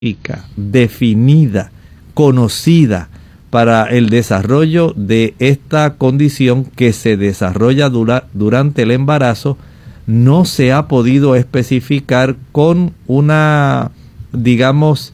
definida, conocida para el desarrollo de esta condición que se desarrolla durante el embarazo, no se ha podido especificar con una, digamos,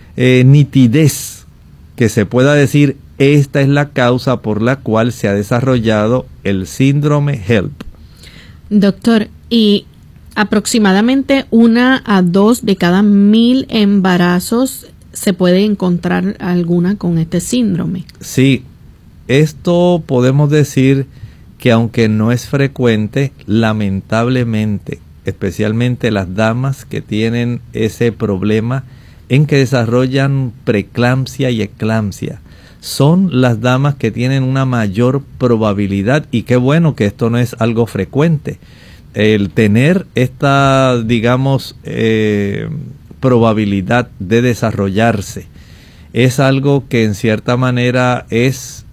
nitidez que se pueda decir esta es la causa por la cual se ha desarrollado el síndrome HELLP. Doctor, y aproximadamente 1 a 2 de cada 1000 embarazos se puede encontrar alguna con este síndrome. Sí, esto podemos decir que aunque no es frecuente, lamentablemente, especialmente las damas que tienen ese problema en que desarrollan preeclampsia y eclampsia, son las damas que tienen una mayor probabilidad, y qué bueno que esto no es algo frecuente. El tener esta, digamos, probabilidad de desarrollarse es algo que en cierta manera es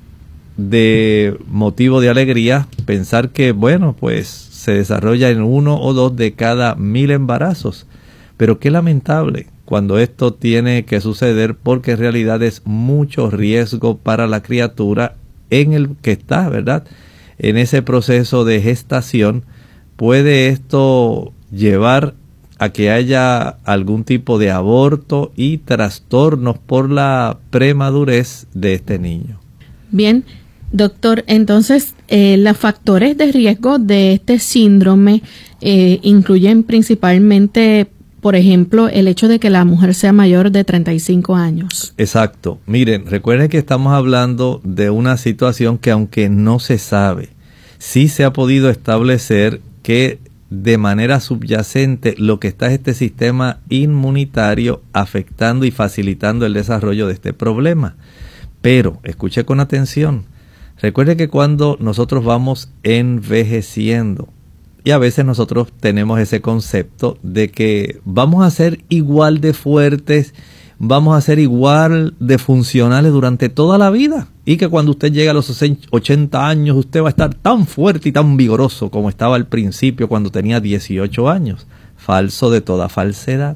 de motivo de alegría, pensar que, bueno, pues se desarrolla en 1 o 2 de cada 1000 embarazos. Pero qué lamentable cuando esto tiene que suceder, porque en realidad es mucho riesgo para la criatura en el que está, ¿verdad? En ese proceso de gestación puede esto llevar a que haya algún tipo de aborto y trastornos por la premadurez de este niño. Bien, doctor, entonces los factores de riesgo de este síndrome incluyen principalmente, por ejemplo, el hecho de que la mujer sea mayor de 35 años. Exacto. Miren, recuerden que estamos hablando de una situación que, aunque no se sabe, sí se ha podido establecer que de manera subyacente lo que está es este sistema inmunitario afectando y facilitando el desarrollo de este problema. Pero, escuche con atención, recuerde que cuando nosotros vamos envejeciendo, y a veces nosotros tenemos ese concepto de que vamos a ser igual de fuertes, vamos a ser igual de funcionales durante toda la vida, y que cuando usted llega a los 80 años usted va a estar tan fuerte y tan vigoroso como estaba al principio cuando tenía 18 años. Falso de toda falsedad.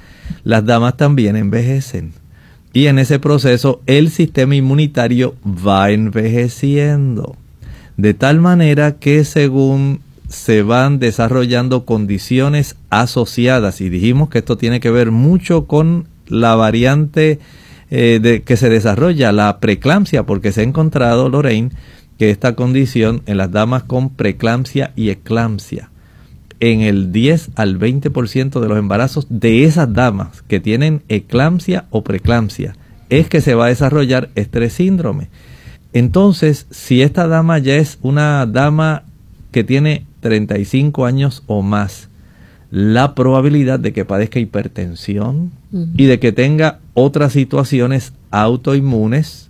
Las damas también envejecen, y en ese proceso el sistema inmunitario va envejeciendo, de tal manera que según se van desarrollando condiciones asociadas, y dijimos que esto tiene que ver mucho con la variante que se desarrolla, la preeclampsia, porque se ha encontrado, Lorraine, que esta condición en las damas con preeclampsia y eclampsia, en el 10 al 20% de los embarazos de esas damas que tienen eclampsia o preeclampsia, es que se va a desarrollar este síndrome. Entonces, si esta dama ya es una dama que tiene 35 años o más, la probabilidad de que padezca hipertensión y de que tenga otras situaciones autoinmunes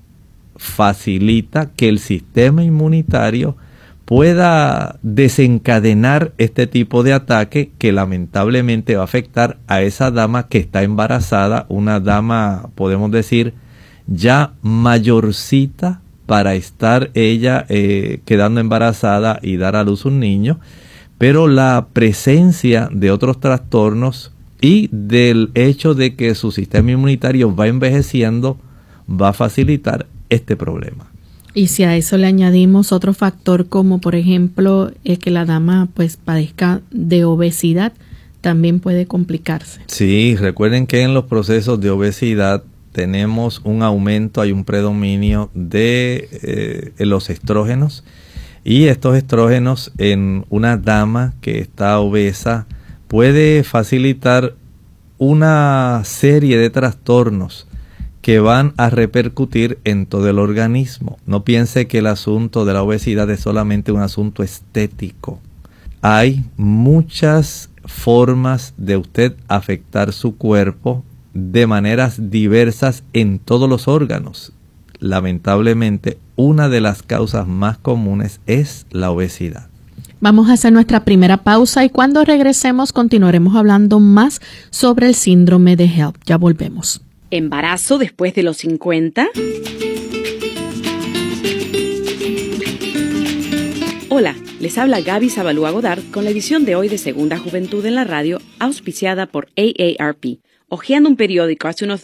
facilita que el sistema inmunitario pueda desencadenar este tipo de ataque que lamentablemente va a afectar a esa dama que está embarazada, una dama, podemos decir, ya mayorcita para estar ella quedando embarazada y dar a luz un niño, pero la presencia de otros trastornos y del hecho de que su sistema inmunitario va envejeciendo va a facilitar este problema. Y si a eso le añadimos otro factor como por ejemplo que la dama pues padezca de obesidad, también puede complicarse. Sí, recuerden que en los procesos de obesidad tenemos un aumento, hay un predominio de los estrógenos, y estos estrógenos en una dama que está obesa puede facilitar una serie de trastornos que van a repercutir en todo el organismo. No piense que el asunto de la obesidad es solamente un asunto estético. Hay muchas formas de usted afectar su cuerpo de maneras diversas en todos los órganos. Lamentablemente, una de las causas más comunes es la obesidad. Vamos a hacer nuestra primera pausa y cuando regresemos continuaremos hablando más sobre el síndrome de HELLP. Ya volvemos. ¿Embarazo después de los 50? Hola, les habla Gaby Zabalúa Godard con la edición de hoy de Segunda Juventud en la Radio, auspiciada por AARP. hojeando un periódico hace unos